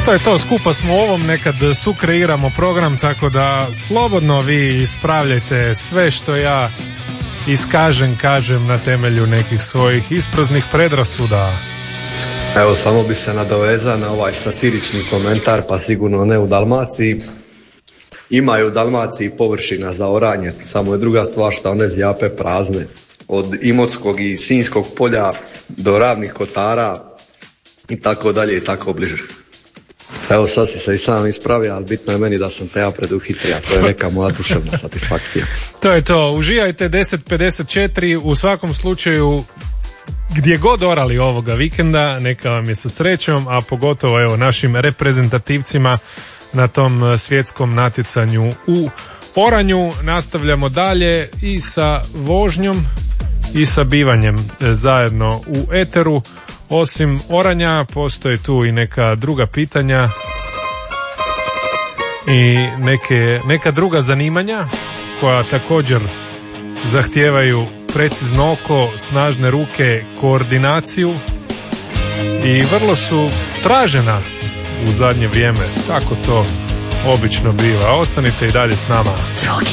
To je to, skupa smo u ovom, nekad sukreiramo program, tako da slobodno vi ispravljajte sve što ja kažem na temelju nekih svojih ispraznih predrasuda. Evo, samo bi se nadovezao na ovaj satirični komentar, pa sigurno ne u Dalmaciji. Imaju u Dalmaciji površina za oranje, samo je druga stvar što one zjape prazne. Od Imotskog i Sinjskog polja do Ravnih Kotara i tako dalje i tako bliže. Evo, sad si se i sam ispravio, ali bitno je meni da sam te ja preduhitrio. To je neka moja duševna satisfakcija. To je to, uživajte 10:54, u svakom slučaju gdje god orali ovoga vikenda, neka vam je sa srećom, a pogotovo evo našim reprezentativcima na tom svjetskom natjecanju u oranju. Nastavljamo dalje i sa vožnjom i sa bivanjem zajedno u eteru. Osim oranja postoje tu i neka druga pitanja i neka druga zanimanja koja također zahtijevaju precizno oko, snažne ruke, koordinaciju i vrlo su tražena u zadnje vrijeme. Tako to obično biva. Ostanite i dalje s nama.